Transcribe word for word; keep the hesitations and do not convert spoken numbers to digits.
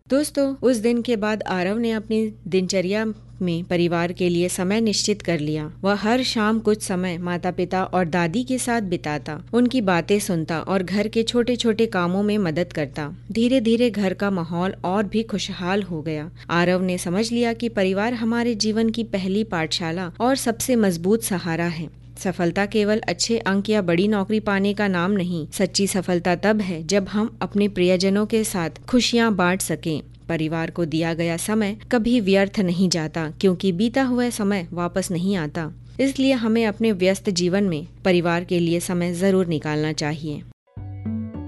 दोस्तों, उस दिन के बाद आरव ने अपनी दिनचर्या में परिवार के लिए समय निश्चित कर लिया। वह हर शाम कुछ समय माता पिता और दादी के साथ बिताता, उनकी बातें सुनता और घर के छोटे छोटे कामों में मदद करता। धीरे धीरे घर का माहौल और भी खुशहाल हो गया। आरव ने समझ लिया कि परिवार हमारे जीवन की पहली पाठशाला और सबसे मजबूत सहारा है। सफलता केवल अच्छे अंक या बड़ी नौकरी पाने का नाम नहीं, सच्ची सफलता तब है जब हम अपने प्रियजनों के साथ खुशियां बांट सकें। परिवार को दिया गया समय कभी व्यर्थ नहीं जाता, क्योंकि बीता हुआ समय वापस नहीं आता। इसलिए हमें अपने व्यस्त जीवन में परिवार के लिए समय जरूर निकालना चाहिए।